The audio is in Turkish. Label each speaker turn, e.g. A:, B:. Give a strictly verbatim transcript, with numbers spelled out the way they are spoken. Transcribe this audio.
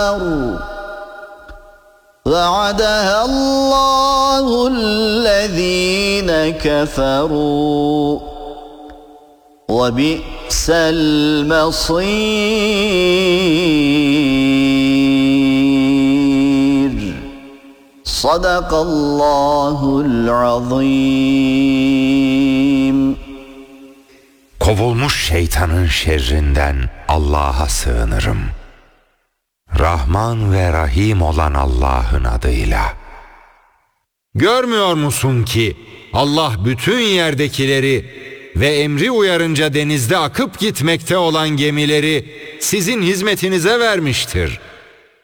A: وعدها الله الذين كفروا وبئس المصير صدق الله العظيم.
B: Kovulmuş şeytanın şerrinden Allah'a sığınırım. Rahman ve Rahim olan Allah'ın adıyla. Görmüyor musun ki Allah bütün yerdekileri ve emri uyarınca denizde akıp gitmekte olan gemileri sizin hizmetinize vermiştir.